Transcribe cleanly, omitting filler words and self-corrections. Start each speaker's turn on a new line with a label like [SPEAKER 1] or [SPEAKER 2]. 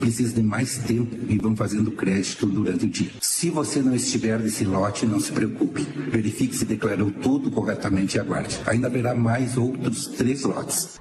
[SPEAKER 1] precisa de mais tempo e vão fazendo crédito durante o dia. Se você não estiver nesse lote, não se preocupe. Verifique se declarou tudo corretamente e aguarde. Ainda haverá mais outros 3 lotes.